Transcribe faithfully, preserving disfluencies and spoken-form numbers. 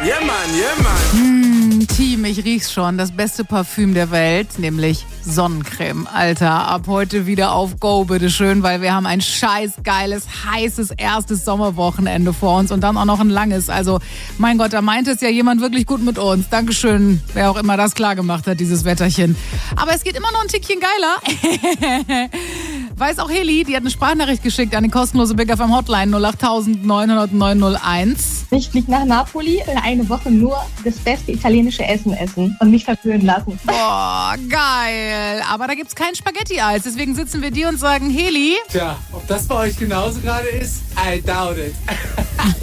Yeah, Mann, yeah, Mann. Hm, Team, ich riech's schon. Das beste Parfüm der Welt, nämlich Sonnencreme. Alter, ab heute wieder auf Go, bitteschön, weil wir haben ein scheiß geiles, heißes erstes Sommerwochenende vor uns und dann auch noch ein langes. Also, mein Gott, da meint es ja jemand wirklich gut mit uns. Dankeschön, wer auch immer das klar gemacht hat, dieses Wetterchen. Aber es geht immer noch ein Tickchen geiler. Weiß auch Heli, die hat eine Sprachnachricht geschickt an die kostenlose Big F M Hotline null acht neun null null neun null eins. Ich fliege nach Napoli für eine Woche nur das beste italienische Essen essen und mich verwöhnen lassen. Boah, geil. Aber da gibt's kein Spaghetti-Eis. Deswegen sitzen wir dir und sagen, Heli. Tja, ob das bei euch genauso gerade ist, I doubt it.